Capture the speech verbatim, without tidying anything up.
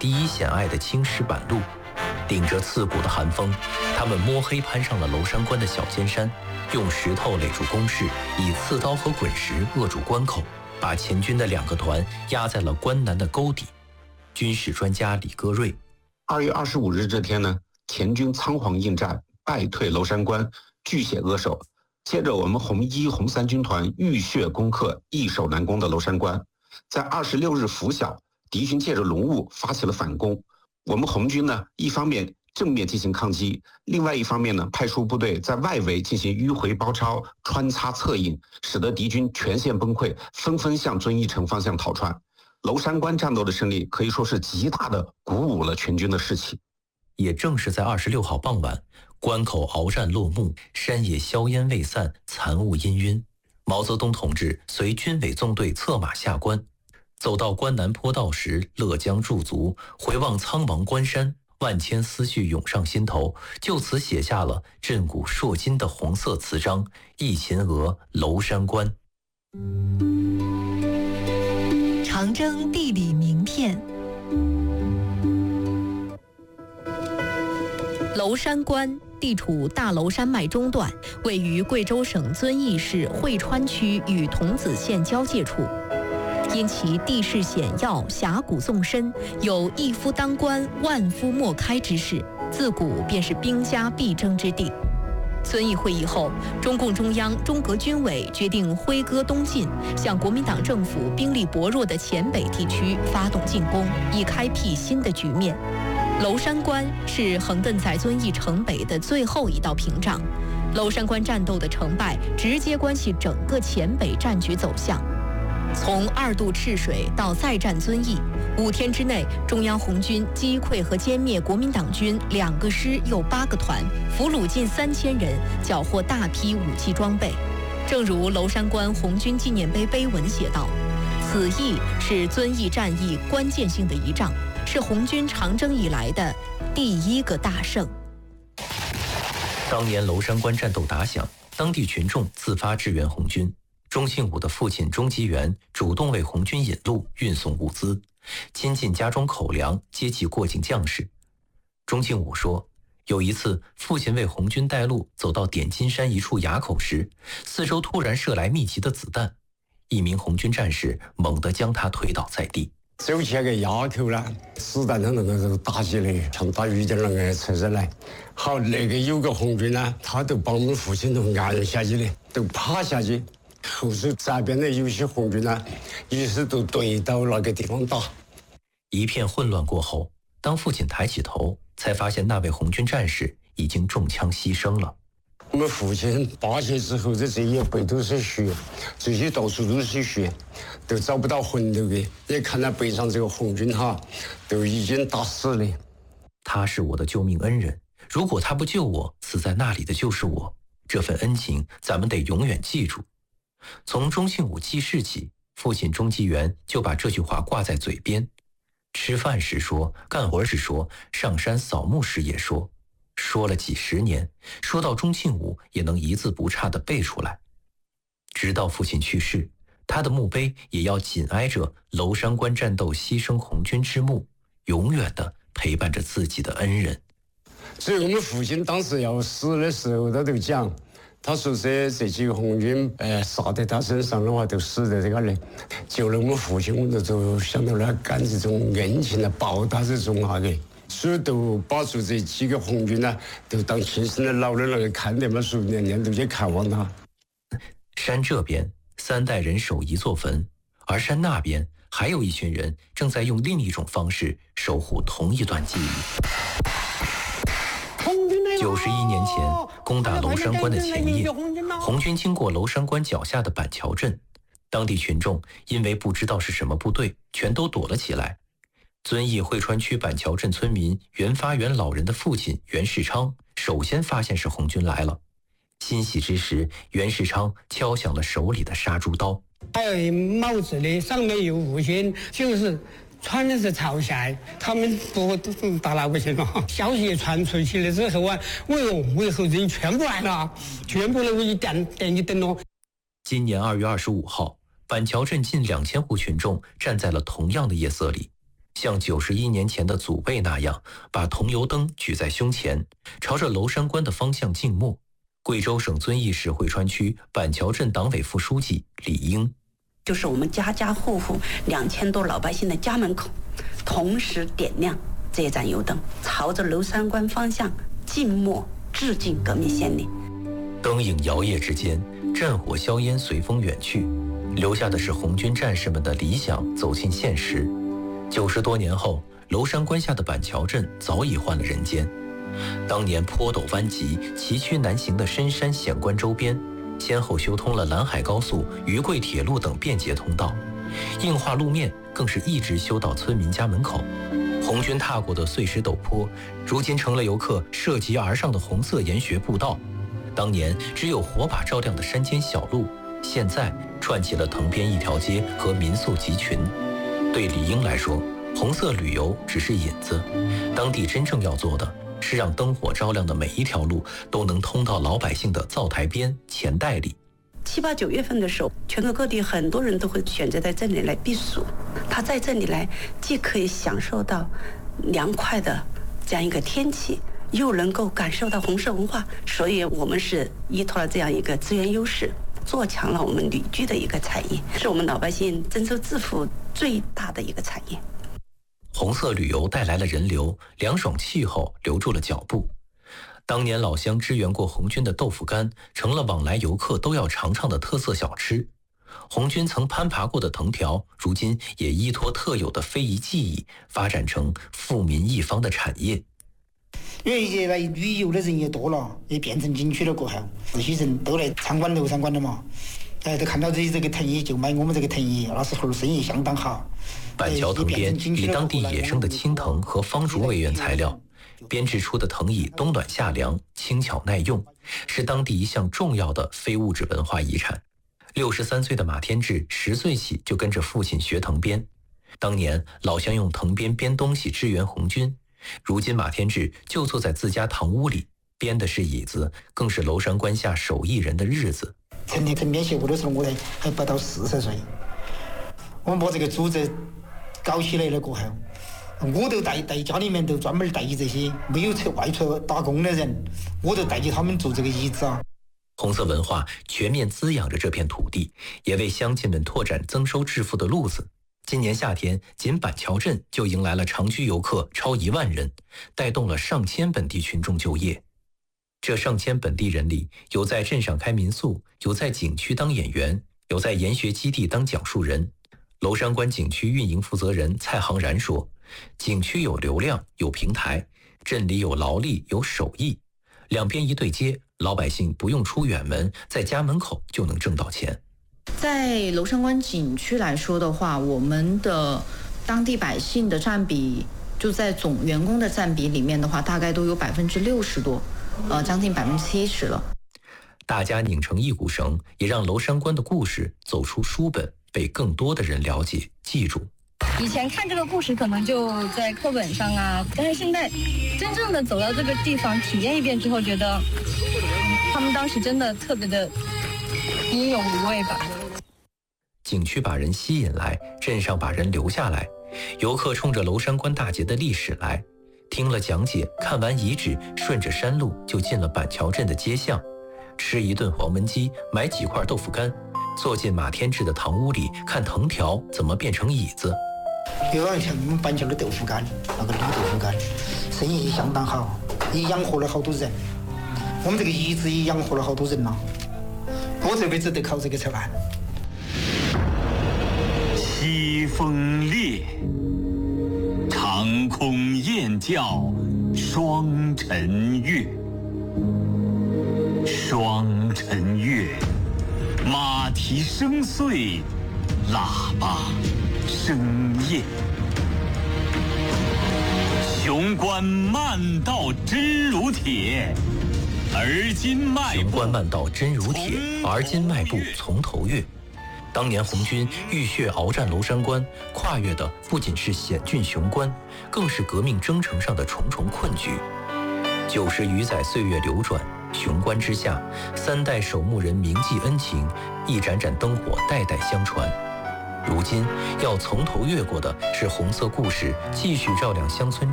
第一险隘的青石板路，顶着刺骨的寒风，他们摸黑攀上了娄山关的小尖山，用石头垒住工事，以刺刀和滚石扼住关口，把前军的两个团压在了关南的沟底。军事专家李戈瑞： 二月二十五日这天呢，前军仓皇应战，败退娄山关，据险扼守。接着我们红一、红三军团浴血攻克易守难攻的娄山关。在二十六日拂晓，敌军借着浓雾发起了反攻。我们红军呢，一方面正面进行抗击，另外一方面呢，派出部队在外围进行迂回包抄、穿插策应，使得敌军全线崩溃，纷纷向遵义城方向逃窜。娄山关战斗的胜利可以说是极大的鼓舞了全军的士气。 也正是在二十六号傍晚，关口鏖战落幕，山野硝烟未散，残雾氤氲。毛泽东同志随军委纵队策马下关，走到关南坡道时，勒缰驻足，回望苍茫关山，万千思绪涌上心头，就此写下了震古烁今的红色词章《忆秦娥娄山关》。 长征地理名片。娄山关地处大娄山脉中段，位于贵州省遵义市会川区与桐梓县交界处。因其地势险要、峡谷纵深，有一夫当关、万夫莫开之势，自古便是兵家必争之地。遵义会议后，中共中央、中革军委决定挥戈东进，向国民党政府兵力薄弱的黔北地区发动进攻，以开辟新的局面。娄山关是横亘在遵义城北的最后一道屏障，娄山关战斗的成败直接关系整个黔北战局走向。从二渡赤水到再战遵义，五天之内，中央红军击溃和歼灭国民党军两个师又八个团，俘虏近三千人，缴获大批武器装备。正如娄山关红军纪念碑碑文写道：“此役是遵义战役关键性的一仗，是红军长征以来的第一个大胜。” 当年娄山关战斗打响，当地群众自发支援红军。钟庆武的父亲钟吉元主动为红军引路、运送物资，亲近家中口粮，接济过境将士。钟庆武说，有一次父亲为红军带路，走到点金山一处垭口时，四周突然射来密集的子弹，一名红军战士猛地将他推倒在地。 走起那个垭口呢，子弹的那个打起来，像打雨点那个车子来。好，那个有个红军呢，他都把我们父亲都按下去的，都趴下去。后头这边的有些红军呢，于是都对到那个地方打。 一片混乱过后，当父亲抬起头，才发现那位红军战士已经中枪牺牲了。 我们父亲扒下之后，这这一背都是血，这些到处都是血，都找不到魂头的。也看到背上这个红军哈，都已经打死了。 他是我的救命恩人，如果他不救我，死在那里的就是我。这份恩情，咱们得永远记住。从钟庆武记事起，父亲钟吉元就把这句话挂在嘴边，吃饭时说，干活时说，上山扫墓时也说，说了几十年，说到钟庆武也能一字不差地背出来。直到父亲去世，他的墓碑也要紧挨着娄山关战斗牺牲红军之墓，永远地陪伴着自己的恩人。 所以我们父亲当时要死的时候，他都讲，他说这这几个红军，呃，杀在他身上的话，都死在这个里。救了我们父亲，我们就想到了干这种恩情来报答这种那个，所以都把住这几个红军呢，都当亲生的老的那个看的嘛，说年年都去看望他。 山这边三代人守一座坟，而山那边还有一群人正在用另一种方式守护同一段记忆。九十一年前攻打娄山关的前夜，红军经过娄山关脚下的板桥镇，当地群众因为不知道是什么部队，全都躲了起来。遵义会川区板桥镇村民袁发元老人的父亲袁世昌首先发现是红军来了，欣喜之时，袁世昌敲响了手里的杀猪刀。 还有帽子的上面有五星，就是穿的是朝鲜，他们不都打哪个去嘛？消息传出去了之后啊，为我为后人全部来了，全部都一点点一灯笼。 今年二月二十五号，板桥镇近两千户群众站在了同样的夜色里， 像九十一年前的祖辈那样，把桐油灯举在胸前，朝着娄山关的方向静默。贵州省遵义市汇川区板桥镇党委副书记李英， 就是我们家家户户两千多老百姓的家门口，同时点亮这盏油灯，朝着娄山关方向静默致敬革命先烈。 灯影摇曳之间，战火硝烟随风远去，留下的是红军战士们的理想走进现实。九十多年后，娄山关下的板桥镇早已换了人间。当年坡陡弯急、崎岖难行的深山险关周边，先后修通了兰海高速、渝贵铁路等便捷通道，硬化路面更是一直修到村民家门口。红军踏过的碎石陡坡，如今成了游客涉级而上的红色研学步道。当年只有火把照亮的山间小路，现在串起了藤边一条街和民宿集群。对李英来说，红色旅游只是引子，当地真正要做的是让灯火照亮的每一条路都能通到老百姓的灶台边、钱袋里。 七八九月份的时候，全国各地很多人都会选择在这里来避暑。他在这里来，既可以享受到凉快的这样一个天气，又能够感受到红色文化。所以我们是依托了这样一个资源优势，做强了我们旅居的一个产业，是我们老百姓增收致富最大的一个产业。 红色旅游带来了人流，凉爽气候留住了脚步。当年老乡支援过红军的豆腐干，成了往来游客都要尝尝的特色小吃。红军曾攀爬过的藤条，如今也依托特有的非遗技艺，发展成富民一方的产业。 因为现在旅游的人也多了，也变成景区了过后，这些人都来参观娄山关了嘛。哎，都看到这这个藤叶就买我们这个藤叶，那时候生意相当好。 板桥藤编以当地野生的青藤和芳竹为原材料，编制出的藤椅冬暖夏凉，轻巧耐用，是当地一项重要的非物质文化遗产。六十三岁的马天志十岁起就跟着父亲学藤编，当年老乡用藤编编东西支援红军，如今马天志就坐在自家堂屋里，编的是椅子，更是娄山关下手艺人的日子。 成立藤编协会的时候，我才还不到四十岁。我们把这个组织搞起来了过后，我都带带家里面都专门带这些没有出外出打工的人，我都带起他们做这个椅子啊。 红色文化全面滋养着这片土地，也为乡亲们拓展增收致富的路子。今年夏天，仅板桥镇就迎来了常居游客超一万人，带动了上千本地群众就业。这上千本地人里，有在镇上开民宿，有在景区当演员，有在研学基地当讲述人。娄山关景区运营负责人蔡航然说，景区有流量，有平台，镇里有劳力，有手艺，两边一对接，老百姓不用出远门，在家门口就能挣到钱。 在娄山关景区来说的话，我们的当地百姓的占比，就在总员工的占比里面的话，大概都有百分之六十多，呃，将近百分之七十了。 大家拧成一股绳，也让娄山关的故事走出书本，被更多的人了解、记住。 以前看这个故事可能就在课本上啊，但是现在真正的走到这个地方体验一遍之后，觉得他们当时真的特别的英勇无畏吧。 景区把人吸引来，镇上把人留下来，游客冲着娄山关大捷的历史来，听了讲解，看完遗址，顺着山路就进了板桥镇的街巷，吃一顿黄焖鸡，买几块豆腐干，坐进马天志的堂屋里，看藤条怎么变成椅子。 有点像我们板桥的豆腐干，那个卤豆腐干，生意相当好，也养活了好多人。我们这个椅子也养活了好多人了。我这辈子都靠这个吃饭。 西风烈，长空雁叫双晨月。双晨月，马蹄声碎，喇叭声咽。雄关漫道真如铁，而今迈步。 雄关漫道真如铁，而今迈步从头越。当年红军浴血鏖战娄山关，跨越的不仅是险峻雄关，更是革命征程上的重重困局。九十余载岁月流转，雄关之下，三代守墓人铭记恩情，一盏盏灯火代代相传。 如今要从头越过的是红色故事继续照亮乡村